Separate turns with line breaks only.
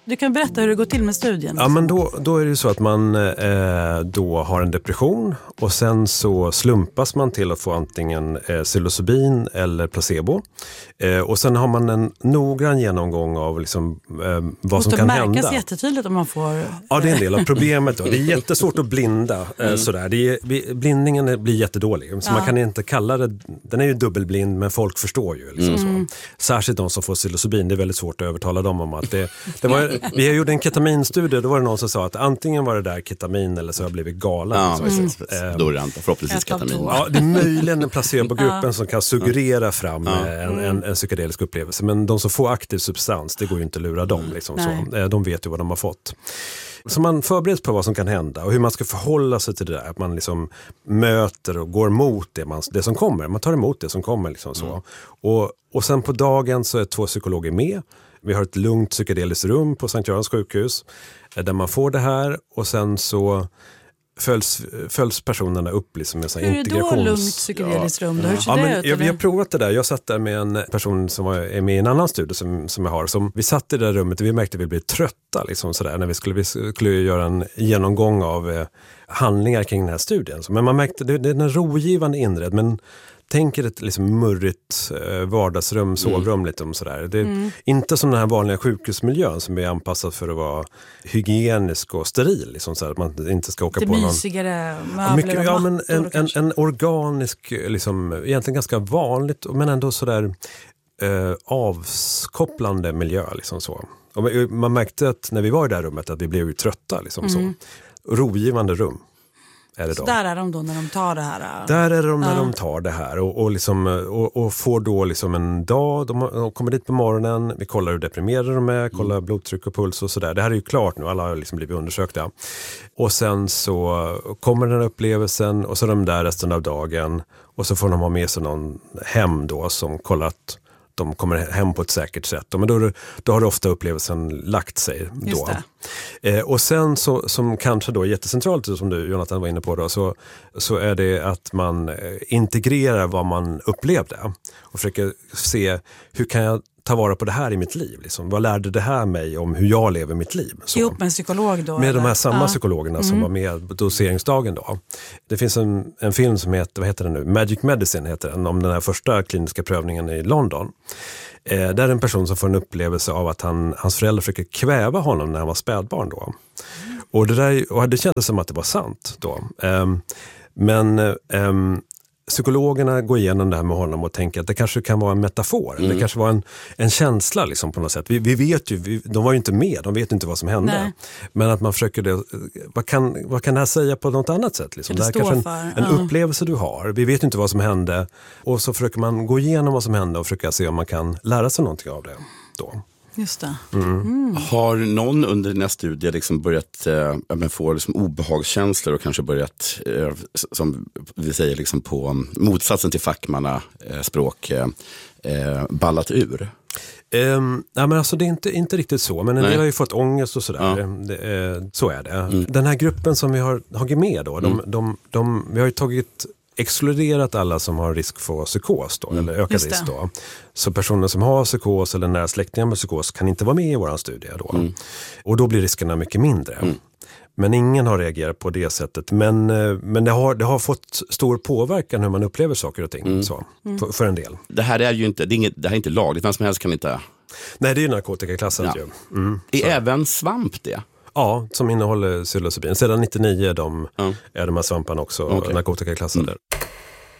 Du kan berätta hur det går till med studien.
Ja, men då är det ju så att man då har en depression och sen så slumpas man till att få antingen psilocybin eller placebo. Och sen har man en noggrann genomgång av liksom, vad som kan hända. Det märkas
jättetydligt om man får...
Ja, det är en del av problemet. Då. Det är jättesvårt att blinda. Sådär. Blindningen blir jättedålig. Så man kan inte kalla det... Den är ju dubbelblind, men folk förstår ju. Liksom så. Särskilt de som får psilocybin. Det är väldigt svårt att övertala dem om att det var... Vi har gjort en ketaminstudie. Då var det någon som sa att antingen var det där ketamin eller så har jag blivit galen.
Ja, då är det inte förhoppningsvis ketamin.
Ja, det är möjligen en placebo-gruppen som kan suggerera fram en psykedelisk upplevelse. Men de som får aktiv substans, det går ju inte att lura dem. Liksom, så. De vet ju vad de har fått. Så man förbereds på vad som kan hända och hur man ska förhålla sig till det där. Att man liksom möter och går mot det som kommer. Man tar emot det som kommer. Liksom, så. Och sen på dagen så är 2 psykologer med. Vi har ett lugnt psykedeliskt rum på Sankt Görans sjukhus där man får det här och sen så följs personerna upp liksom med så
här integrations... Hur är det då lugnt psykedeliskt rum?
Vi har provat det där. Jag satt där med en person som är med i en annan studie som jag har. Vi satt i det där rummet och vi märkte att vi blev trötta liksom sådär, när vi skulle göra en genomgång av handlingar kring den här studien. Men man märkte att det är en rogivande inredd, men tänker ett liksom murrigt vardagsrum, sovrum lite om sådär. Det är inte som den här vanliga sjukhusmiljön som är anpassad för att vara hygienisk och steril. Liksom så att man inte ska åka
det
på någon...
mysigare möbler och
men en organisk, liksom, egentligen ganska vanligt, men ändå sådär avkopplande miljö. Liksom så. Och man märkte att när vi var i det här rummet att vi blev ju trötta. Liksom så. Rogivande rum.
Så där är de då när de tar det här?
Där är de när de tar det här och får då liksom en dag, de kommer dit på morgonen, vi kollar hur deprimerade de är, kollar blodtryck och puls och sådär. Det här är ju klart nu, alla har liksom blivit undersökta. Och sen så kommer den här upplevelsen och så är de där resten av dagen och så får de ha med sig någon hem då som kollar att de kommer hem på ett säkert sätt. Men då har ofta upplevelsen lagt sig. Då. Och sen så, som kanske då är jättecentralt, som du Jonathan var inne på då, så är det att man integrerar vad man upplevde och försöker se hur kan jag ta vara på det här i mitt liv. Liksom. Vad lärde det här mig om hur jag lever mitt liv? Så.
Ihop med en psykolog då?
Med de här samma psykologerna som var med på doseringsdagen då. Det finns en film som heter, vad heter den nu? Magic Medicine heter den, om den här första kliniska prövningen i London. Där är en person som får en upplevelse av att hans föräldrar försöker kväva honom när han var spädbarn då. Och det kändes som att det var sant då. Psykologerna går igenom det här med honom och tänker att det kanske kan vara en metafor. Det kanske var en känsla liksom på något sätt. Vi vet ju, de var ju inte med, de vet inte vad som hände. Nej. Men att man försöker, vad kan det här säga på något annat sätt? Liksom? Det här kanske en upplevelse du har. Vi vet inte vad som hände. Och så försöker man gå igenom vad som hände och försöka se om man kan lära sig någonting av det då.
Just det.
Har någon under den här studien liksom börjat få liksom obehagskänslor och kanske börjat, som vi säger liksom på motsatsen till fackmannaspråk, ballat ur?
Nej, men alltså det är inte riktigt så, men en del har ju fått ångest och sådär. Så är det. Den här gruppen som vi har med då, vi har ju exkluderat alla som har risk för psykos då, eller ökad risk då. Så personer som har psykos eller nära släktingar med psykos kan inte vara med i våran studie då. Och då blir riskerna mycket mindre. Men ingen har reagerat på det sättet. Men det har fått stor påverkan hur man upplever saker och ting så, för en del.
Det här är ju inte, det här är inte lagligt, vem som helst kan inte...
Nej, det är ju narkotikaklassat ju.
Är även svamp det?
Ja, som innehåller psilocybin. Sedan 99 är de här svamparna också narkotikaklassade.